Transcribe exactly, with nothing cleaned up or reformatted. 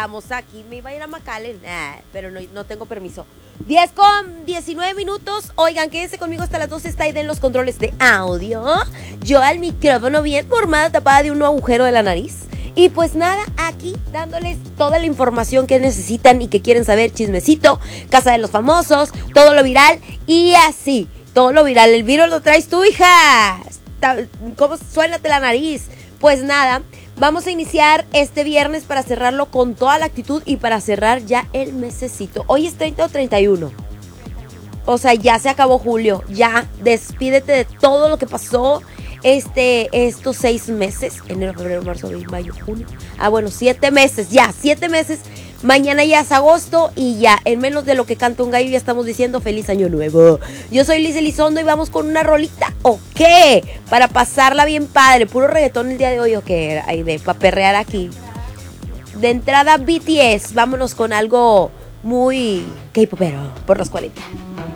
estamos aquí. Me iba a ir a McAllen, nah, pero no, no tengo permiso. diez con diecinueve minutos. Oigan, quédense conmigo hasta las doce. Está ahí en los controles de audio. Yo al micrófono bien formada, tapada de un agujero de la nariz. Y pues nada, aquí dándoles toda la información que necesitan y que quieren saber. Chismecito, Casa de los Famosos, todo lo viral y así. Todo lo viral. El virus lo traes tú, hija. ¿Cómo? Suénate la nariz. Pues nada, vamos a iniciar este viernes para cerrarlo con toda la actitud y para cerrar ya el mesecito. Hoy es treinta o treinta y uno. O sea, ya se acabó julio. Ya, despídete de todo lo que pasó este, estos seis meses. Enero, febrero, marzo, abril, mayo, junio. Ah, bueno, siete meses. Ya, siete meses. Mañana ya es agosto y ya, en menos de lo que canta un gallo, ya estamos diciendo feliz año nuevo. Yo soy Liz Elizondo y vamos con una rolita, ¿o qué? Para pasarla bien padre. Puro reggaetón el día de hoy, ¿o qué? Ay, de pa' perrear aquí. De entrada, B T S. Vámonos con algo muy K-popero por los cuarenta.